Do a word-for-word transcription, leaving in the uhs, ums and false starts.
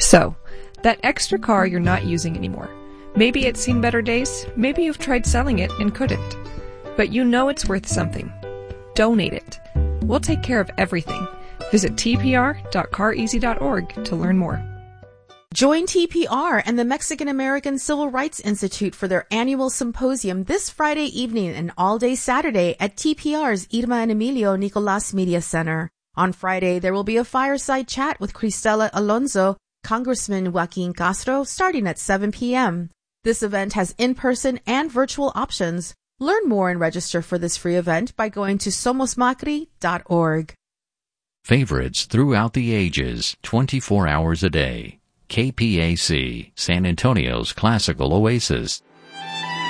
So, that extra car you're not using anymore. Maybe it's seen better days, maybe you've tried selling it and couldn't. But you know it's worth something. Donate it. We'll take care of everything. Visit t p r dot car easy dot org to learn more. Join T P R and the Mexican American Civil Rights Institute for their annual symposium this Friday evening and all day Saturday at T P R's Irma and Emilio Nicolas Media Center. On Friday, there will be a fireside chat with Cristela Alonso, Congressman Joaquin Castro, starting at seven p.m. This event has in-person and virtual options. Learn more and register for this free event by going to somos macri dot org. Favorites throughout the ages, twenty-four hours a day. K P A C, San Antonio's classical oasis.